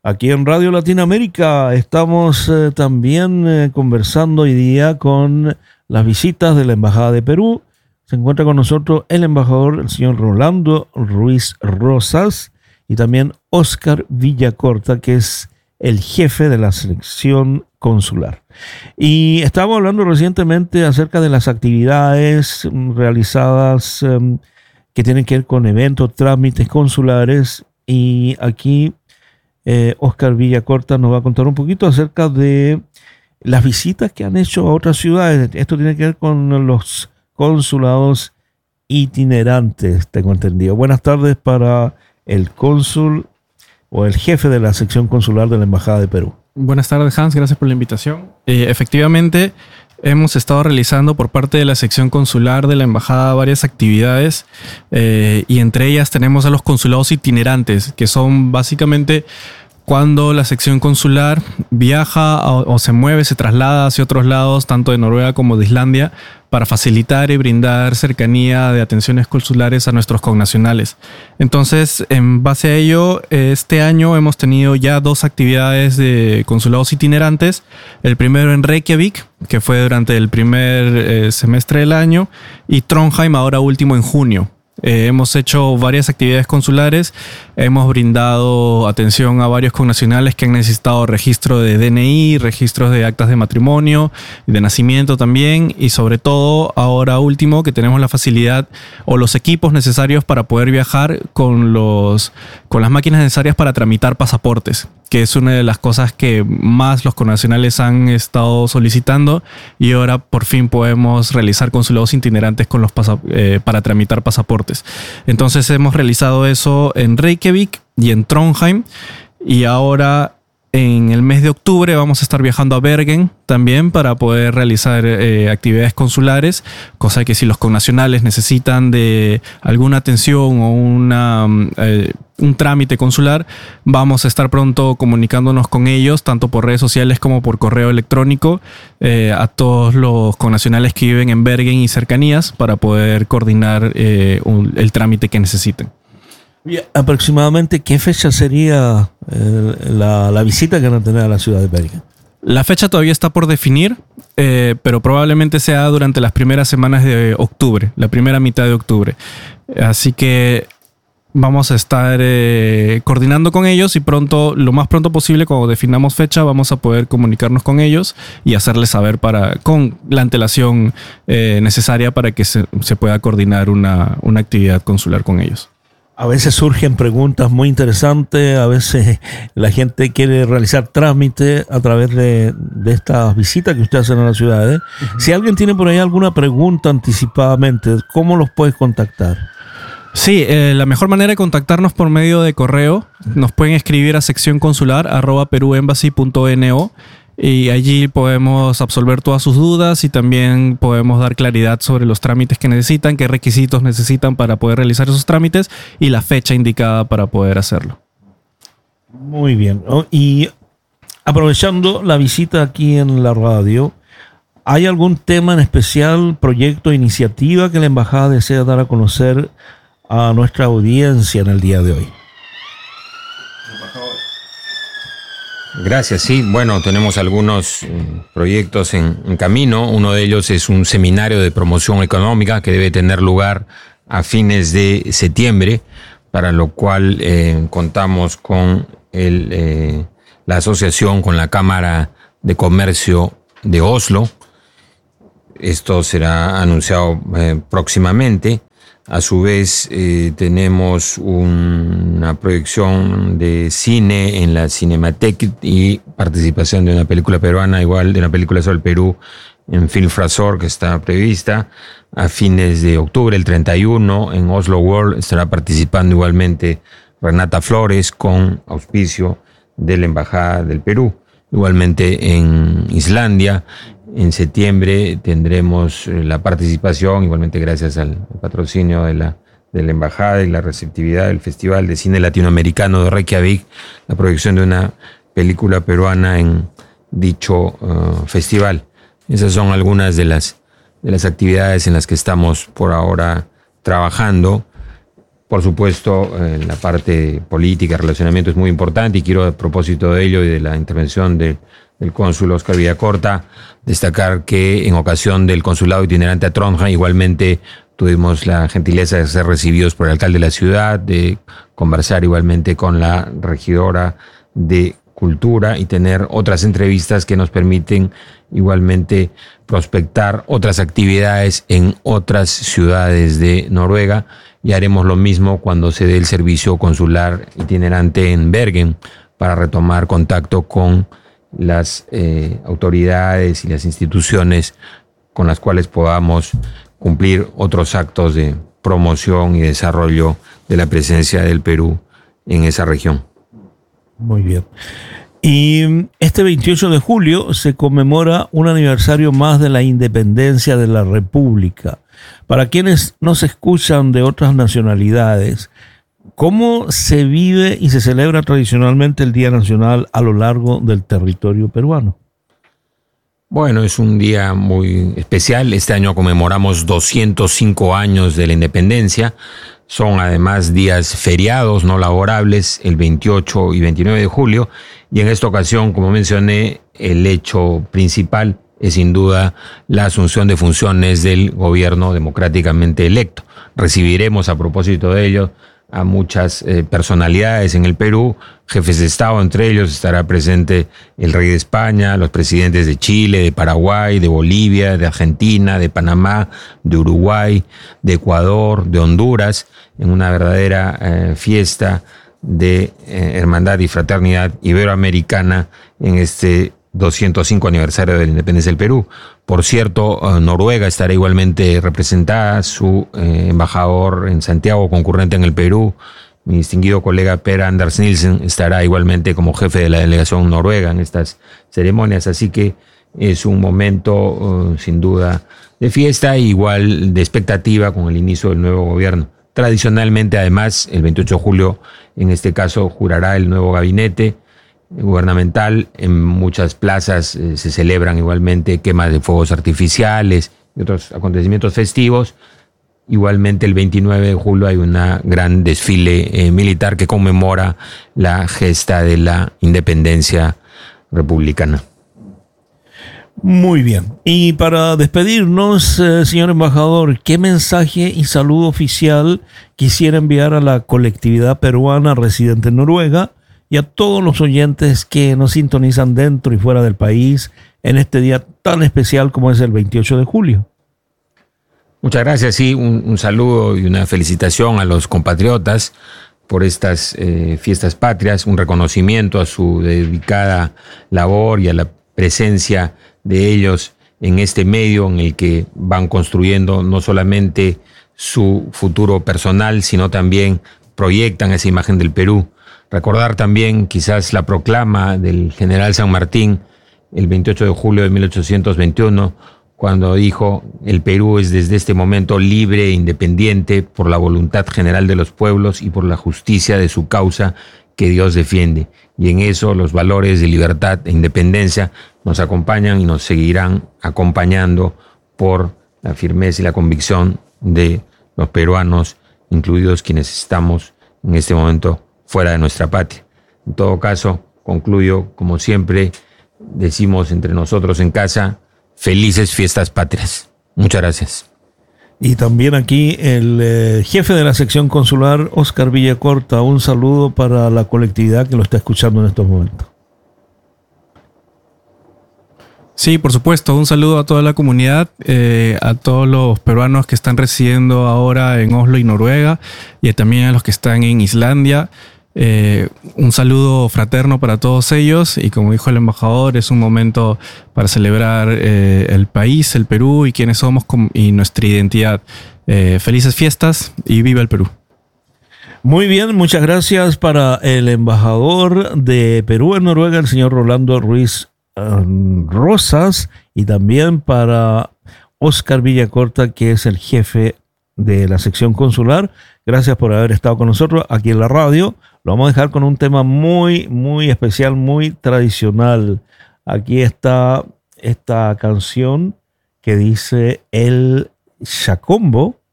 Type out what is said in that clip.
Aquí en Radio Latinoamérica estamos también conversando hoy día con las visitas de la Embajada de Perú. Se encuentra con nosotros el embajador, el señor Rolando Ruiz Rosas, y también Óscar Villacorta, que es el jefe de la sección consular. Y estábamos hablando recientemente acerca de las actividades realizadas que tienen que ver con eventos, trámites consulares, y aquí Óscar Villacorta nos va a contar un poquito acerca de las visitas que han hecho a otras ciudades. Esto tiene que ver con los consulados itinerantes, tengo entendido. Buenas tardes para el cónsul o el jefe de la sección consular de la Embajada de Perú. Buenas tardes, Hans, gracias por la invitación. Efectivamente, hemos estado realizando por parte de la sección consular de la Embajada varias actividades y entre ellas tenemos a los consulados itinerantes, que son básicamente cuando la sección consular viaja o se mueve, se traslada hacia otros lados, tanto de Noruega como de Islandia, para facilitar y brindar cercanía de atenciones consulares a nuestros connacionales. Entonces, en base a ello, este año hemos tenido ya 2 actividades de consulados itinerantes. El primero en Reykjavik, que fue durante el primer semestre del año, y Trondheim, ahora último en junio. Hemos hecho varias actividades consulares, hemos brindado atención a varios connacionales que han necesitado registro de DNI, registros de actas de matrimonio, de nacimiento también, y sobre todo ahora último que tenemos la facilidad o los equipos necesarios para poder viajar con las máquinas necesarias para tramitar pasaportes, que es una de las cosas que más los connacionales han estado solicitando, y ahora por fin podemos realizar consulados itinerantes con para tramitar pasaportes. Entonces hemos realizado eso en Reykjavik y en Trondheim, y ahora en el mes de octubre vamos a estar viajando a Bergen también para poder realizar actividades consulares, cosa que si los connacionales necesitan de alguna atención o un trámite consular, vamos a estar pronto comunicándonos con ellos, tanto por redes sociales como por correo electrónico, a todos los connacionales que viven en Bergen y cercanías para poder coordinar el trámite que necesiten. ¿Aproximadamente qué fecha sería la visita que van a tener a la ciudad de Bergen? La fecha todavía está por definir, pero probablemente sea durante las primeras semanas de octubre, la primera mitad de octubre. Así que vamos a estar coordinando con ellos y lo más pronto posible, cuando definamos fecha, vamos a poder comunicarnos con ellos y hacerles saber con la antelación necesaria para que se pueda coordinar una actividad consular con ellos. A veces surgen preguntas muy interesantes, a veces la gente quiere realizar trámites a través de estas visitas que ustedes hacen a las ciudades. Uh-huh. Si alguien tiene por ahí alguna pregunta anticipadamente, ¿cómo los puedes contactar? Sí, la mejor manera de contactarnos por medio de correo, nos pueden escribir a seccionconsular@peruembassy.no, y allí podemos absolver todas sus dudas y también podemos dar claridad sobre los trámites que necesitan, qué requisitos necesitan para poder realizar esos trámites y la fecha indicada para poder hacerlo. Muy bien. Y aprovechando la visita aquí en la radio, ¿hay algún tema en especial, proyecto, iniciativa que la embajada desea dar a conocer a nuestra audiencia en el día de hoy? Gracias, sí. Bueno, tenemos algunos proyectos en camino. Uno de ellos es un seminario de promoción económica que debe tener lugar a fines de septiembre, para lo cual contamos con la asociación con la Cámara de Comercio de Oslo. Esto será anunciado próximamente. A su vez, tenemos una proyección de cine en la Cinemateca y participación de una película peruana, igual de una película sobre el Perú en Filmfrasor, que está prevista a fines de octubre, el 31, en Oslo World. Estará participando igualmente Renata Flores con auspicio de la Embajada del Perú. Igualmente en Islandia, en septiembre tendremos la participación, igualmente gracias al patrocinio de la Embajada y la receptividad del Festival de Cine Latinoamericano de Reykjavik, la proyección de una película peruana en dicho festival. Esas son algunas de las actividades en las que estamos por ahora trabajando. Por supuesto, la parte política, relacionamiento es muy importante y quiero, a propósito de ello y de la intervención del cónsul Oscar Villacorta, destacar que en ocasión del consulado itinerante a Trondheim igualmente tuvimos la gentileza de ser recibidos por el alcalde de la ciudad, de conversar igualmente con la regidora de Cultura y tener otras entrevistas que nos permiten igualmente prospectar otras actividades en otras ciudades de Noruega, y haremos lo mismo cuando se dé el servicio consular itinerante en Bergen para retomar contacto con las autoridades y las instituciones con las cuales podamos cumplir otros actos de promoción y desarrollo de la presencia del Perú en esa región. Muy bien. Y este 28 de julio se conmemora un aniversario más de la independencia de la República. Para quienes nos escuchan de otras nacionalidades, ¿cómo se vive y se celebra tradicionalmente el Día Nacional a lo largo del territorio peruano? Bueno, es un día muy especial. Este año conmemoramos 205 años de la independencia. Son además días feriados no laborables, el 28 y 29 de julio. Y en esta ocasión, como mencioné, el hecho principal es sin duda la asunción de funciones del gobierno democráticamente electo. Recibiremos, a propósito de ello, a muchas personalidades en el Perú, jefes de Estado, entre ellos estará presente el rey de España, los presidentes de Chile, de Paraguay, de Bolivia, de Argentina, de Panamá, de Uruguay, de Ecuador, de Honduras, en una verdadera fiesta de hermandad y fraternidad iberoamericana en este 205 aniversario de la independencia del Perú. Por cierto, Noruega estará igualmente representada, su embajador en Santiago, concurrente en el Perú, mi distinguido colega Per Anders Nielsen, estará igualmente como jefe de la delegación noruega en estas ceremonias, así que es un momento sin duda de fiesta e igual de expectativa con el inicio del nuevo gobierno. Tradicionalmente, además, el 28 de julio, en este caso, jurará el nuevo gabinete gubernamental. En muchas plazas se celebran igualmente quemas de fuegos artificiales y otros acontecimientos festivos. Igualmente el 29 de julio hay una gran desfile militar que conmemora la gesta de la independencia republicana. Muy bien. Y para despedirnos, señor embajador, ¿qué mensaje y saludo oficial quisiera enviar a la colectividad peruana residente en Noruega y a todos los oyentes que nos sintonizan dentro y fuera del país en este día tan especial como es el 28 de julio? Muchas gracias, sí, un saludo y una felicitación a los compatriotas por estas fiestas patrias, un reconocimiento a su dedicada labor y a la presencia de ellos en este medio en el que van construyendo no solamente su futuro personal, sino también proyectan esa imagen del Perú. Recordar también quizás la proclama del general San Martín el 28 de julio de 1821, cuando dijo: el Perú es desde este momento libre e independiente por la voluntad general de los pueblos y por la justicia de su causa que Dios defiende. Y en eso los valores de libertad e independencia nos acompañan y nos seguirán acompañando por la firmeza y la convicción de los peruanos, incluidos quienes estamos en este momento fuera de nuestra patria. En todo caso, concluyo, como siempre decimos entre nosotros en casa: felices fiestas patrias. Muchas gracias. Y también aquí el jefe de la sección consular, Oscar Villacorta, un saludo para la colectividad que lo está escuchando en estos momentos. Sí, por supuesto, un saludo a toda la comunidad, a todos los peruanos que están residiendo ahora en Oslo y Noruega, y también a los que están en Islandia. Un saludo fraterno para todos ellos, y como dijo el embajador, es un momento para celebrar el país, el Perú y quiénes somos y nuestra identidad. Felices fiestas y viva el Perú. Muy bien, muchas gracias para el embajador de Perú en Noruega, el señor Rolando Ruiz Rosas, y también para Oscar Villacorta, que es el jefe de la sección consular. Gracias por haber estado con nosotros aquí en la radio. Lo vamos a dejar con un tema muy, muy especial, muy tradicional. Aquí está esta canción que dice el Chacombo,